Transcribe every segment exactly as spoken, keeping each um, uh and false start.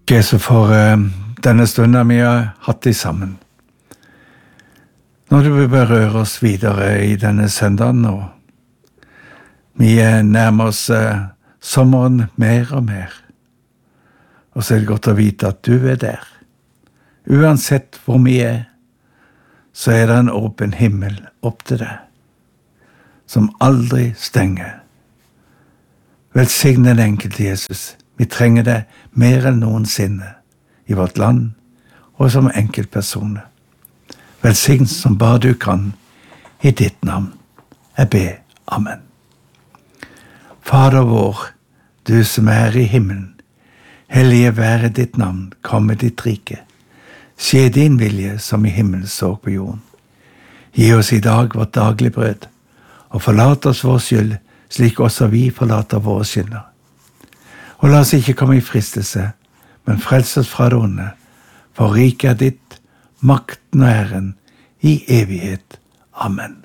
Jesus, for uh, denne stunden vi har hatt i sammen. Når du vil berøre oss videre i denne søndagen nå, vi nærmer oss uh, sommeren mer og mer, og så er det godt å vite at du er der. Uansett hvor vi er, så er det en åpen himmel opp til deg, som aldri stenger. Velsigne den enkelte Jesus. Vi trenger det mer enn noensinne i vårt land og som enkeltpersoner. Velsign som bare du kan i ditt navn. Jeg ber. Amen. Fader vår, du som er i himmelen, hellige være ditt navn, komme ditt rike. Skje din vilje som i himmelen så på jorden. Gi oss i dag vårt daglig brød, og forlat oss vår skyld, slik også vi forlater våre skyldnere. Og la oss ikke komme i fristelse, men frels oss fra det onde, for riket er ditt, makten og æren, i evighet. Amen.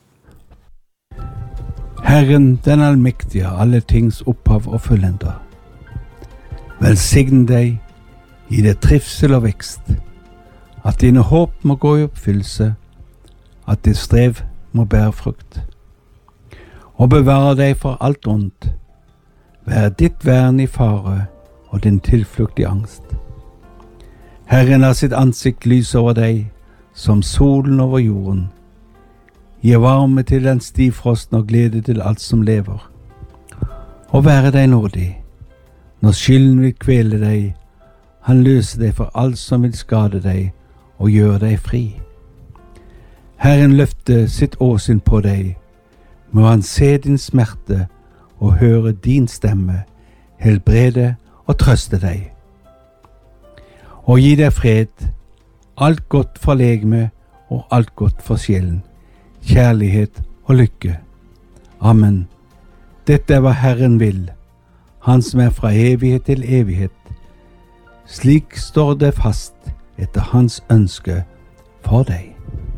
Herren, den allmektige, alle tings opphav og fullender. Velsign deg, gi deg trivsel og vekst, at dine håp må gå i oppfyllelse, at ditt strev må bære frukt, og bevare deg for alt ondt. Vær ditt vern i fare og din tilflukt i angst. Herren har sitt ansikt lys over deg, som solen over jorden. Gi varme til den stivfrosten og glede til alt som lever. Og være deg nådig, når skylden vil kvele deg, han løser deg for alt som vil skade deg, og gjør deg fri. Herren løfter sitt åsyn på deg, må han se din smerte, og høre din stemme, helbrede og trøste deg. Og gi deg fred, alt godt for legeme og alt godt for sjelen, kjærlighet og lykke. Amen. Dette er hva Herren vil, han som er fra evighet til evighet. Slik står det fast etter hans ønske for deg.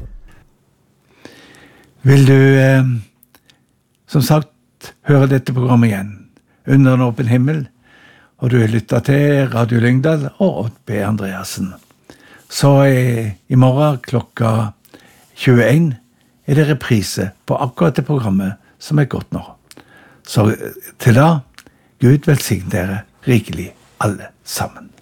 Vil du, eh, som sagt, høre dette programmet igjen, under en åpen himmel, og du har lyttet til Radio Lyngdal og Odd B. Andreassen. Så i, i morgen klokka tjueen er det reprise på akkurat det programmet som er godt nå. Så til da, Gud velsigne dere rikelig alle sammen.